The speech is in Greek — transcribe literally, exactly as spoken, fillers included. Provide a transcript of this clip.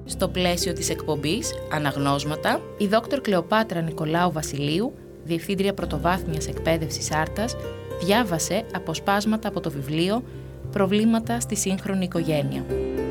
Στο πλαίσιο της εκπομπής «Αναγνώσματα», η δόκτωρ Κλεοπάτρα Νικολάου Βασιλείου, Διευθύντρια Πρωτοβάθμιας Εκπαίδευσης Άρτας, διάβασε αποσπάσματα από το βιβλίο «Προβλήματα στη σύγχρονη οικογένεια».